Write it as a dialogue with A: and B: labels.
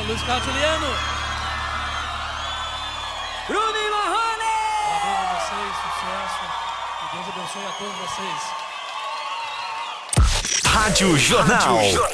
A: Luiz Carlos Juliano.
B: Bruno e Marrone!
A: Parabéns a vocês, sucesso. Que Deus abençoe a todos vocês.
C: Rádio Jornal.